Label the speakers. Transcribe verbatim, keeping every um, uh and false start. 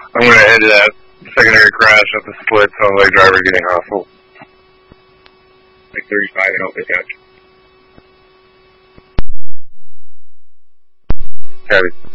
Speaker 1: I'm going to head to that secondary crash at the split. Sounds like driver's getting hostile.
Speaker 2: Like thirty-five and open touch.
Speaker 1: Copy.